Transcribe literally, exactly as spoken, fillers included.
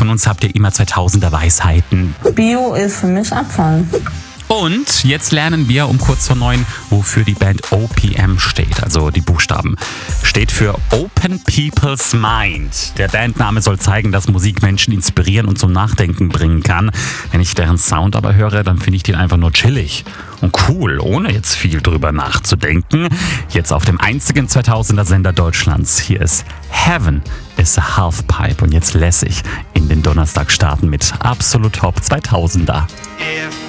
von uns habt ihr immer zweitausender Weisheiten. Bio ist für mich Abfall. Und jetzt lernen wir um kurz vor neun, wofür die Band O P M steht, also die Buchstaben. Steht für Open People's Mind. Der Bandname soll zeigen, dass Musik Menschen inspirieren und zum Nachdenken bringen kann. Wenn ich deren Sound aber höre, dann finde ich den einfach nur chillig und cool, ohne jetzt viel drüber nachzudenken. Jetzt auf dem einzigen zweitausender Sender Deutschlands. Hier ist Heaven is a Halfpipe und jetzt lässig in den Donnerstag starten mit Absolut Top zweitausender.